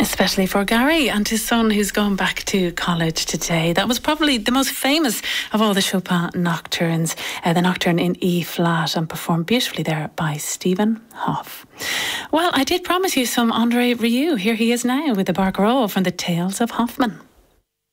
Especially for Gary and his son, who's going back to college today. That was probably the most famous of all the Chopin nocturnes, the nocturne in E flat, and performed beautifully there by Stephen Hoff. Well, I did promise you some André Rieu. Here he is now with the Barcarolle from the Tales of Hoffmann.